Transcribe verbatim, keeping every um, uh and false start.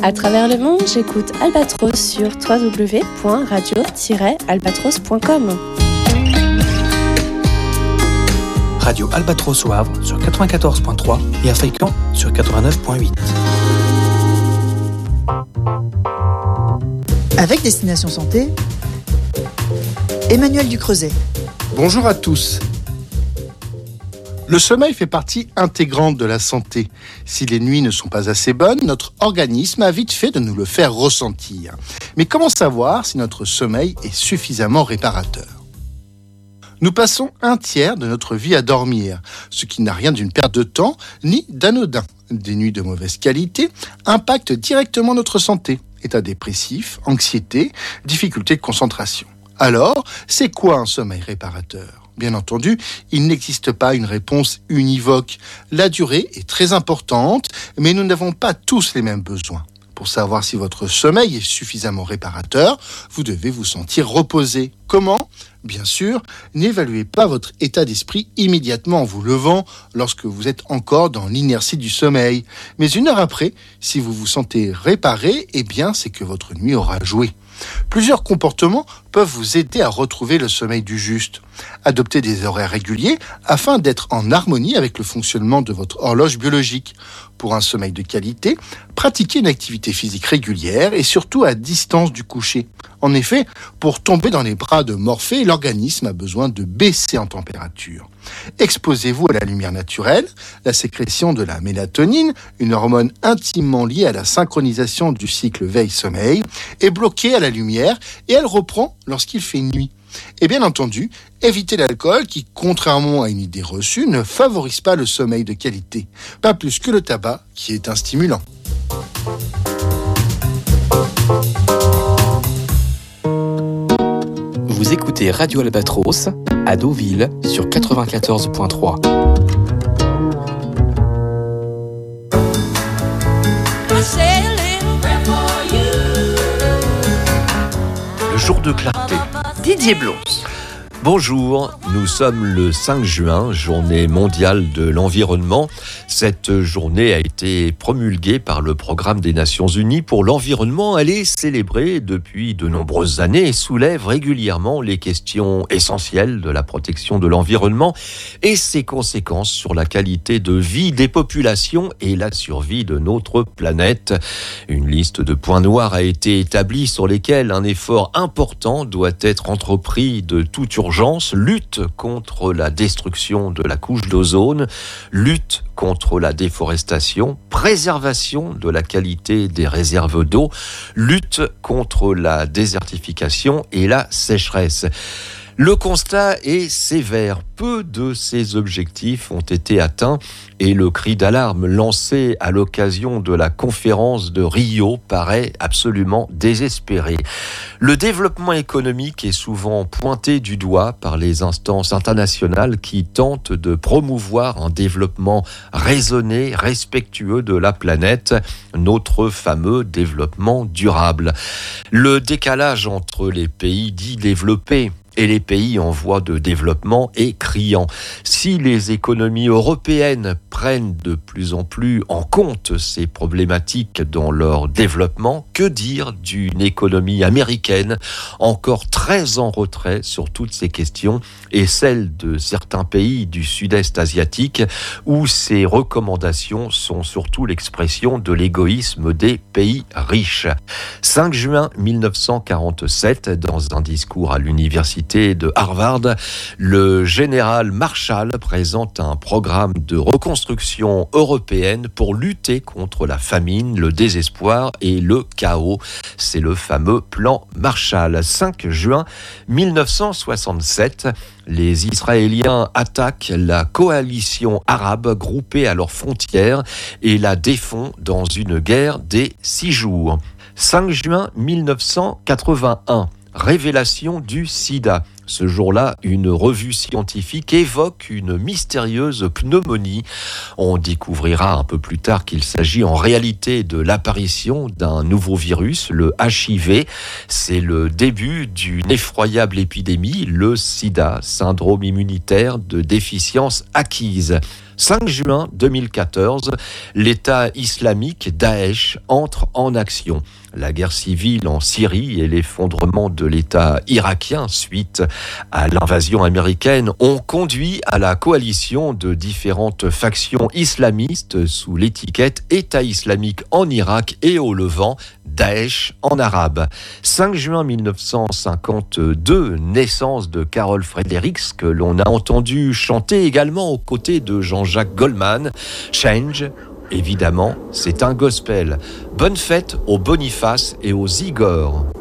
À travers le monde, j'écoute Albatros sur w w w point radio tiret albatros point com. Radio Albatros au Havre sur quatre-vingt-quatorze point trois et à Fécamp sur quatre-vingt-neuf point huit. Avec Destination Santé, Emmanuel Ducreuset. Bonjour à tous. Le sommeil fait partie intégrante de la santé. Si les nuits ne sont pas assez bonnes, notre organisme a vite fait de nous le faire ressentir. Mais comment savoir si notre sommeil est suffisamment réparateur ? Nous passons un tiers de notre vie à dormir, ce qui n'a rien d'une perte de temps ni d'anodin. Des nuits de mauvaise qualité impactent directement notre santé. État dépressif, anxiété, difficulté de concentration. Alors, c'est quoi un sommeil réparateur ? Bien entendu, il n'existe pas une réponse univoque. La durée est très importante, mais nous n'avons pas tous les mêmes besoins. Pour savoir si votre sommeil est suffisamment réparateur, vous devez vous sentir reposé. Comment ? Bien sûr, n'évaluez pas votre état d'esprit immédiatement en vous levant lorsque vous êtes encore dans l'inertie du sommeil. Mais une heure après, si vous vous sentez réparé, eh bien, c'est que votre nuit aura joué. Plusieurs comportements peuvent vous aider à retrouver le sommeil du juste. Adoptez des horaires réguliers afin d'être en harmonie avec le fonctionnement de votre horloge biologique. Pour un sommeil de qualité, pratiquez une activité physique régulière et surtout à distance du coucher. En effet, pour tomber dans les bras de Morphée, l'organisme a besoin de baisser en température. Exposez-vous à la lumière naturelle, la sécrétion de la mélatonine, une hormone intimement liée à la synchronisation du cycle veille-sommeil, est bloquée à la lumière et elle reprend lorsqu'il fait nuit. Et bien entendu, évitez l'alcool qui, contrairement à une idée reçue, ne favorise pas le sommeil de qualité. Pas plus que le tabac qui est un stimulant. Vous écoutez Radio Albatros à Deauville sur quatre-vingt-quatorze point trois. Le jour de clarté. Didier Blons. Bonjour, nous sommes le cinq juin, journée mondiale de l'environnement. Cette journée a été promulguée par le Programme des Nations Unies pour l'environnement. Elle est célébrée depuis de nombreuses années et soulève régulièrement les questions essentielles de la protection de l'environnement et ses conséquences sur la qualité de vie des populations et la survie de notre planète. Une liste de points noirs a été établie sur lesquels un effort important doit être entrepris de toute urgence. Lutte contre la destruction de la couche d'ozone, lutte contre la déforestation, préservation de la qualité des réserves d'eau, lutte contre la désertification et la sécheresse. Le constat est sévère. Peu de ces objectifs ont été atteints et le cri d'alarme lancé à l'occasion de la conférence de Rio paraît absolument désespéré. Le développement économique est souvent pointé du doigt par les instances internationales qui tentent de promouvoir un développement raisonné, respectueux de la planète, notre fameux développement durable. Le décalage entre les pays dits développés et les pays en voie de développement est criant. Si les économies européennes prennent de plus en plus en compte ces problématiques dans leur développement, que dire d'une économie américaine encore très en retrait sur toutes ces questions et celle de certains pays du sud-est asiatique où ces recommandations sont surtout l'expression de l'égoïsme des pays riches. cinq juin mille neuf cent quarante-sept, dans un discours à l'université de Harvard, le général Marshall présente un programme de reconstruction européenne pour lutter contre la famine, le désespoir et le chaos. C'est le fameux plan Marshall. cinq juin mille neuf cent soixante-sept, les Israéliens attaquent la coalition arabe groupée à leurs frontières et la défont dans une guerre des six jours. cinq juin mille neuf cent quatre-vingt-un, révélation du sida. Ce jour-là, une revue scientifique évoque une mystérieuse pneumonie. On découvrira un peu plus tard qu'il s'agit en réalité de l'apparition d'un nouveau virus, le H I V. C'est le début d'une effroyable épidémie, le sida, syndrome immunitaire de déficience acquise. cinq juin deux mille quatorze, l'État islamique Daesh entre en action. La guerre civile en Syrie et l'effondrement de l'État irakien suite à l'invasion américaine ont conduit à la coalition de différentes factions islamistes sous l'étiquette État islamique en Irak et au Levant, Daesh en arabe. cinq juin mille neuf cent cinquante-deux, naissance de Carol Fredericks, que l'on a entendu chanter également aux côtés de Jean-Jacques Goldman. Change, évidemment, c'est un gospel. Bonne fête aux Boniface et aux Igor.